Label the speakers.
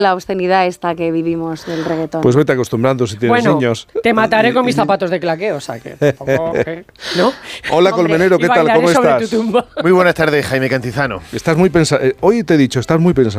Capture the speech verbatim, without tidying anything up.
Speaker 1: la obscenidad esta que vivimos del reggaetón.
Speaker 2: Pues vete acostumbrando si tienes
Speaker 3: bueno,
Speaker 2: niños.
Speaker 3: Te mataré con mis zapatos de claqué, o sea que... Tampoco, ¿eh? ¿No?
Speaker 2: Hola,
Speaker 3: Hombre,
Speaker 2: Colmenero, ¿qué
Speaker 3: y
Speaker 2: tal? ¿Cómo
Speaker 3: bailaré sobre
Speaker 2: estás?
Speaker 3: tu tumba.
Speaker 4: Muy buenas tardes, Jaime Cantizano.
Speaker 2: Estás muy pensa- eh, Hoy te he dicho, estás muy pensativo.